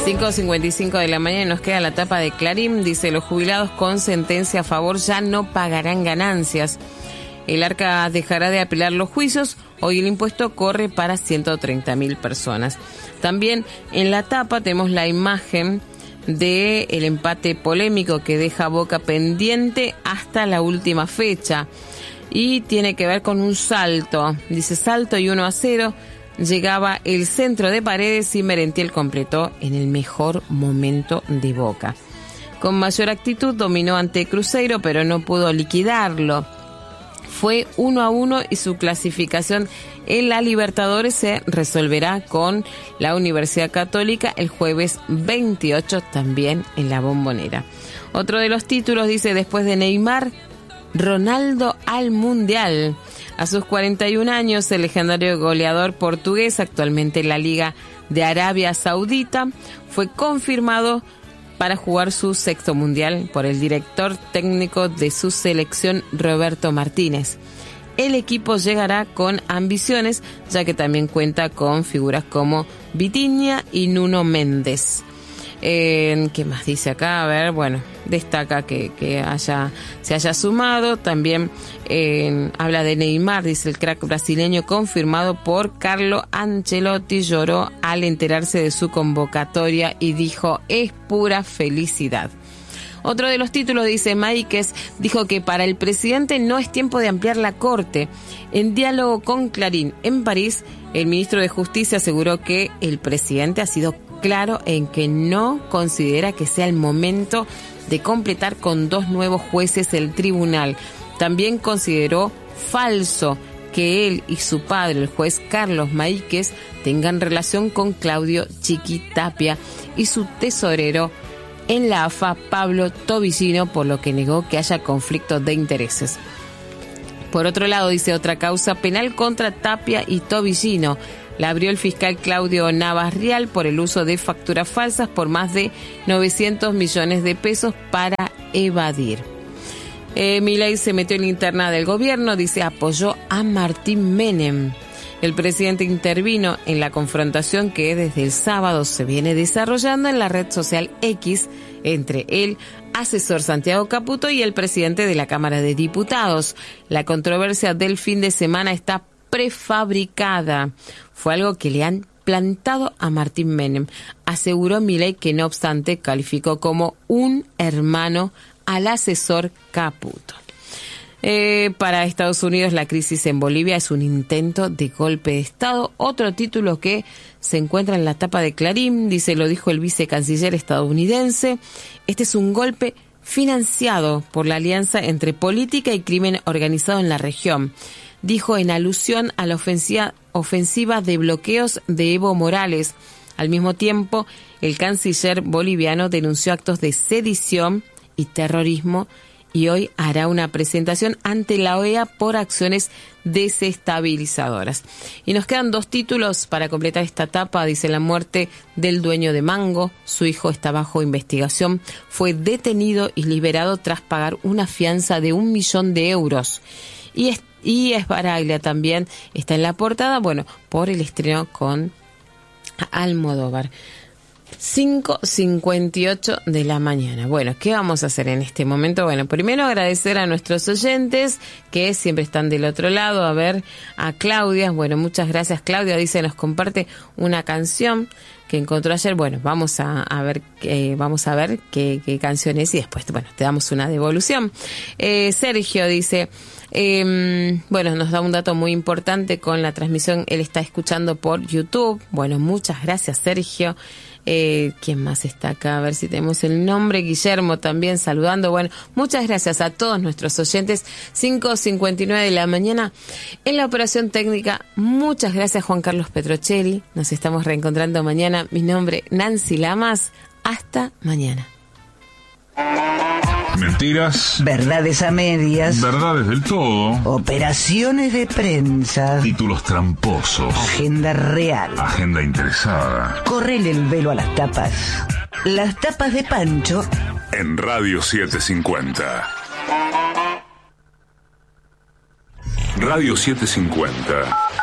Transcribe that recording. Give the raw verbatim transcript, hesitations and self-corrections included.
cinco cincuenta y cinco de la mañana y nos queda la tapa de Clarín. Dice, los jubilados con sentencia a favor ya no pagarán ganancias. El Arca dejará de apelar los juicios. Hoy el impuesto corre para ciento treinta mil personas. También en la tapa tenemos la imagen del empate polémico que deja Boca pendiente hasta la última fecha. Y tiene que ver con un salto. Dice, salto y uno a cero. Llegaba el centro de Paredes y Merentiel completó en el mejor momento de Boca. Con mayor actitud dominó ante Cruzeiro, pero no pudo liquidarlo. Fue uno a uno y su clasificación en la Libertadores se resolverá con la Universidad Católica el jueves veintiocho, también en la Bombonera. Otro de los títulos dice, después de Neymar, Ronaldo al Mundial. A sus cuarenta y un años, el legendario goleador portugués, actualmente en la Liga de Arabia Saudita, fue confirmado para jugar su sexto mundial por el director técnico de su selección, Roberto Martínez. El equipo llegará con ambiciones, ya que también cuenta con figuras como Vitinha y Nuno Méndez. Eh, ¿Qué más dice acá? A ver, bueno, destaca que, que haya se haya sumado. También eh, habla de Neymar, dice el crack brasileño confirmado por Carlo Ancelotti, lloró al enterarse de su convocatoria y dijo, es pura felicidad. Otro de los títulos dice, Máiquez dijo que para el presidente no es tiempo de ampliar la corte. En diálogo con Clarín en París, el ministro de Justicia aseguró que el presidente ha sido claro en que no considera que sea el momento de completar con dos nuevos jueces el tribunal. También consideró falso que él y su padre, el juez Carlos Máiquez, tengan relación con Claudio Chiqui Tapia y su tesorero en la A F A, Pablo Tobillino, por lo que negó que haya conflicto de intereses. Por otro lado, dice, otra causa penal contra Tapia y Tobillino la abrió el fiscal Claudio Navas Rial por el uso de facturas falsas por más de novecientos millones de pesos para evadir. Eh, Milei se metió en la interna del gobierno, dice, apoyó a Martín Menem. El presidente intervino en la confrontación que desde el sábado se viene desarrollando en la red social X entre el asesor Santiago Caputo y el presidente de la Cámara de Diputados. La controversia del fin de semana está prefabricada. Fue algo que le han plantado a Martín Menem. Aseguró Milei que no obstante calificó como un hermano al asesor Caputo. Eh, para Estados Unidos, la crisis en Bolivia es un intento de golpe de Estado. Otro título que se encuentra en la tapa de Clarín, dice, lo dijo el vicecanciller estadounidense, este es un golpe financiado por la alianza entre política y crimen organizado en la región. Dijo en alusión a la ofensiva, ofensiva de bloqueos de Evo Morales. Al mismo tiempo, el canciller boliviano denunció actos de sedición y terrorismo y hoy hará una presentación ante la O E A por acciones desestabilizadoras. Y nos quedan dos títulos para completar esta etapa. Dice, la muerte del dueño de Mango, su hijo está bajo investigación, fue detenido y liberado tras pagar una fianza de un millón de euros. Y, es, y Esbaraglia también está en la portada, bueno, por el estreno con Almodóvar. cinco cincuenta y ocho de la mañana. Bueno, ¿qué vamos a hacer en este momento? Bueno, primero agradecer a nuestros oyentes que siempre están del otro lado. A ver, a Claudia. Bueno, muchas gracias, Claudia. Dice, nos comparte una canción que encontró ayer. Bueno, vamos a, a ver eh, vamos a ver qué, qué canción es y después, bueno, te damos una devolución. Eh, Sergio dice, eh, bueno, nos da un dato muy importante con la transmisión. Él está escuchando por YouTube. Bueno, muchas gracias, Sergio. Eh, ¿Quién más está acá? A ver si tenemos el nombre. Guillermo también saludando. Bueno, muchas gracias a todos nuestros oyentes. cinco cincuenta y nueve de la mañana. En la operación técnica, muchas gracias, Juan Carlos Petrocelli. Nos estamos reencontrando mañana. Mi nombre, Nancy Lamas. Hasta mañana. Mentiras. Verdades a medias. Verdades del todo. Operaciones de prensa. Títulos tramposos. Agenda real. Agenda interesada. Correle el velo a las tapas. Las tapas de Pancho. En Radio setecientos cincuenta. Radio setecientos cincuenta.